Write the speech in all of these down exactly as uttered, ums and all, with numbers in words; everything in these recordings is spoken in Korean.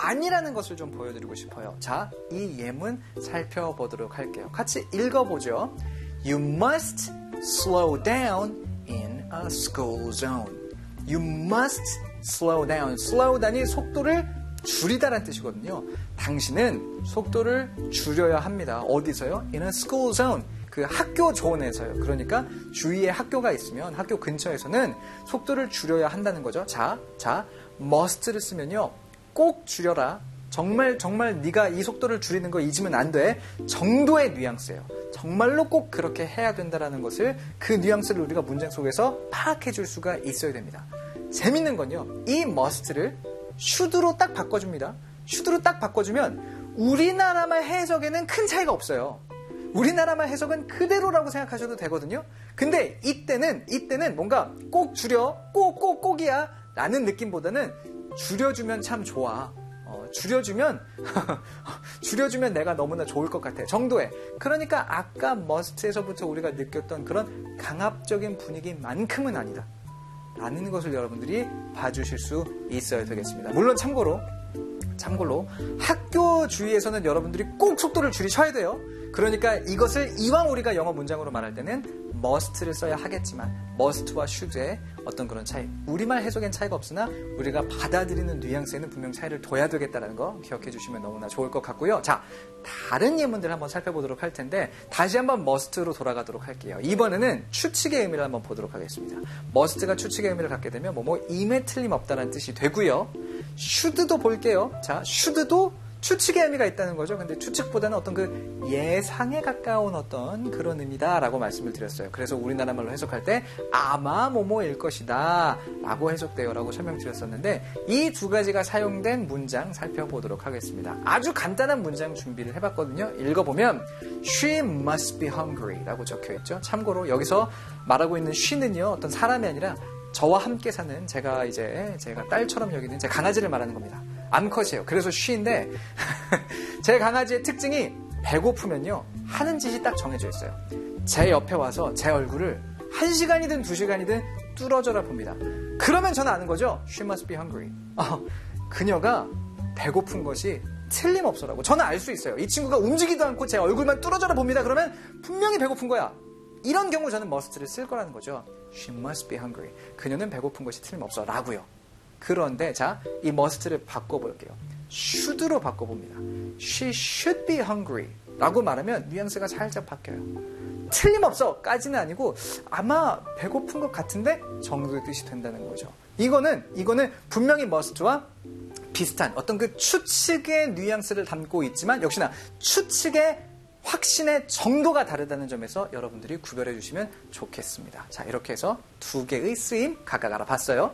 아니라는 것을 좀 보여드리고 싶어요. 자, 이 예문 살펴보도록 할게요. 같이 읽어보죠. You must slow down in a school zone. You must slow down. slow down이 속도를 줄이다라는 뜻이거든요. 당신은 속도를 줄여야 합니다. 어디서요? In a school zone. 그 학교 존에서요. 그러니까 주위에 학교가 있으면 학교 근처에서는 속도를 줄여야 한다는 거죠. 자, 자, must를 쓰면요. 꼭 줄여라. 정말 정말 네가 이 속도를 줄이는 거 잊으면 안 돼. 정도의 뉘앙스예요. 정말로 꼭 그렇게 해야 된다라는 것을 그 뉘앙스를 우리가 문장 속에서 파악해 줄 수가 있어야 됩니다. 재밌는 건요. 이 must를 should로 딱 바꿔줍니다. should로 딱 바꿔주면 우리나라말 해석에는 큰 차이가 없어요. 우리나라말 해석은 그대로라고 생각하셔도 되거든요. 근데 이때는 이때는 뭔가 꼭 줄여, 꼭 꼭 꼭이야 라는 느낌보다는 줄여주면 참 좋아. 어, 줄여주면 줄여주면 내가 너무나 좋을 것 같아. 정도의. 그러니까 아까 must에서부터 우리가 느꼈던 그런 강압적인 분위기만큼은 아니다. 라는 것을 여러분들이 봐주실 수 있어야 되겠습니다. 물론 참고로 참고로 학교 주위에서는 여러분들이 꼭 속도를 줄이셔야 돼요. 그러니까 이것을 이왕 우리가 영어 문장으로 말할 때는 must를 써야 하겠지만 must와 should의 어떤 그런 차이, 우리말 해석엔 차이가 없으나 우리가 받아들이는 뉘앙스에는 분명 차이를 둬야 되겠다는 거 기억해 주시면 너무나 좋을 것 같고요. 자, 다른 예문들 한번 살펴보도록 할 텐데 다시 한번 must로 돌아가도록 할게요. 이번에는 추측의 의미를 한번 보도록 하겠습니다. must가 추측의 의미를 갖게 되면 뭐뭐 임에 틀림없다는 뜻이 되고요. should도 볼게요. 자, should도 추측의 의미가 있다는 거죠. 근데 추측보다는 어떤 그 예상에 가까운 어떤 그런 의미다라고 말씀을 드렸어요. 그래서 우리나라 말로 해석할 때 아마 뭐뭐일 것이다 라고 해석돼요 라고 설명드렸었는데 이 두 가지가 사용된 문장 살펴보도록 하겠습니다. 아주 간단한 문장 준비를 해봤거든요. 읽어보면 She must be hungry 라고 적혀있죠. 참고로 여기서 말하고 있는 she는요 어떤 사람이 아니라 저와 함께 사는 제가 이제 제가 딸처럼 여기는 제 강아지를 말하는 겁니다. 암컷이에요. 그래서 she인데 제 강아지의 특징이 배고프면요 하는 짓이 딱 정해져 있어요. 제 옆에 와서 제 얼굴을 한 시간이든 두 시간이든 뚫어져라 봅니다. 그러면 저는 아는 거죠. She must be hungry. 어, 그녀가 배고픈 것이 틀림없어라고 저는 알 수 있어요. 이 친구가 움직이지도 않고 제 얼굴만 뚫어져라 봅니다. 그러면 분명히 배고픈 거야. 이런 경우 저는 must를 쓸 거라는 거죠. She must be hungry. 그녀는 배고픈 것이 틀림없어 라고요. 그런데 자, 이 must를 바꿔볼게요. should로 바꿔봅니다. She should be hungry 라고 말하면 뉘앙스가 살짝 바뀌어요. 틀림없어 까지는 아니고 아마 배고픈 것 같은데 정도의 뜻이 된다는 거죠. 이거는 이거는 분명히 must와 비슷한 어떤 그 추측의 뉘앙스를 담고 있지만 역시나 추측의 확신의 정도가 다르다는 점에서 여러분들이 구별해 주시면 좋겠습니다. 자, 이렇게 해서 두 개의 쓰임 각각 알아봤어요.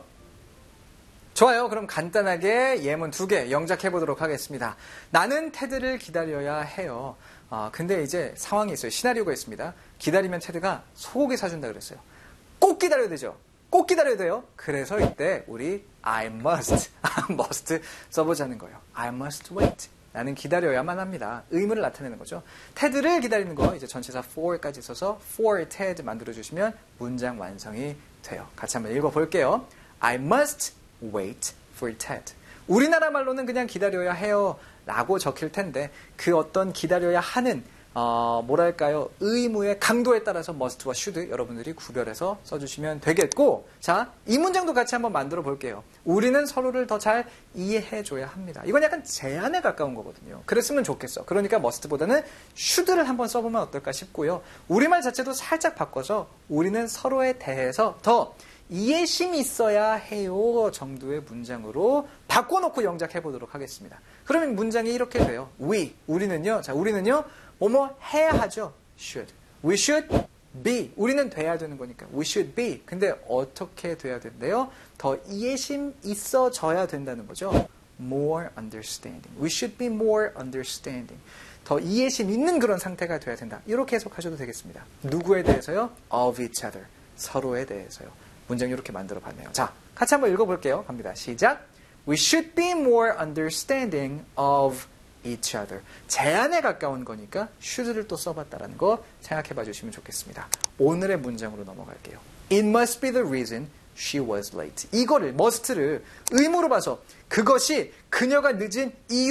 좋아요. 그럼 간단하게 예문 두 개 영작해 보도록 하겠습니다. 나는 테드를 기다려야 해요. 아, 근데 이제 상황이 있어요. 시나리오가 있습니다. 기다리면 테드가 소고기 사준다 그랬어요. 꼭 기다려야 되죠. 꼭 기다려야 돼요. 그래서 이때 우리 I must, must 써보자는 거예요. I must wait. 나는 기다려야만 합니다. 의무를 나타내는 거죠. 테드를 기다리는 거 이제 전치사 for까지 써서 for Ted 만들어주시면 문장 완성이 돼요. 같이 한번 읽어볼게요. I must wait for Ted. 우리나라 말로는 그냥 기다려야 해요 라고 적힐 텐데 그 어떤 기다려야 하는 어, 뭐랄까요 의무의 강도에 따라서 must와 should 여러분들이 구별해서 써주시면 되겠고 자, 이 문장도 같이 한번 만들어 볼게요. 우리는 서로를 더 잘 이해해줘야 합니다. 이건 약간 제안에 가까운 거거든요. 그랬으면 좋겠어. 그러니까 must보다는 should를 한번 써보면 어떨까 싶고요. 우리말 자체도 살짝 바꿔서 우리는 서로에 대해서 더 이해심이 있어야 해요 정도의 문장으로 바꿔놓고 영작해 보도록 하겠습니다. 그러면 문장이 이렇게 돼요. We, 우리는요. 자, 우리는요. 뭐뭐 해야 하죠. should. We should be. 우리는 돼야 되는 거니까. We should be. 근데 어떻게 돼야 된대요? 더 이해심 있어져야 된다는 거죠. More understanding. We should be more understanding. 더 이해심 있는 그런 상태가 돼야 된다. 이렇게 해석하셔도 되겠습니다. 누구에 대해서요? Of each other. 서로에 대해서요. 문장 이렇게 만들어 봤네요. 자, 같이 한번 읽어볼게요. 갑니다. 시작. We should be more understanding of each other. 제안에 가까운 거니까 should를 또 써봤다라는 거 생각해 봐 주시면 좋겠습니다. 오늘의 문장으로 넘어갈게요. It must be the reason she was late. 이거를 must를 의무로 봐서 그것이 그녀가 늦은 이유